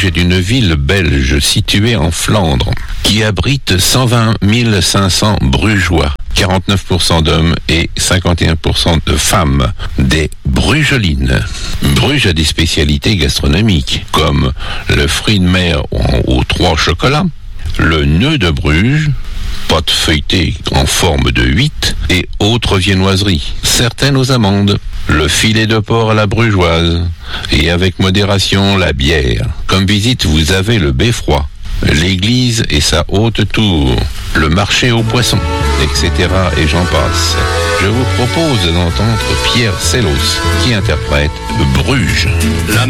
est une ville belge située en Flandre qui abrite 120 500 Brugeois, 49% d'hommes et 51% de femmes, des Brugelines. Bruges a des spécialités gastronomiques comme le fruit de mer aux 3 chocolats, le nœud de Bruges, pâte feuilletée en forme de 8 et autres viennoiseries, certaines aux amandes, le filet de porc à la brugeoise et avec modération la bière. Comme visite, vous avez le beffroi, l'église et sa haute tour, le marché aux poissons, etc. et j'en passe. Je vous propose d'entendre Pierre Sellos qui interprète Bruges.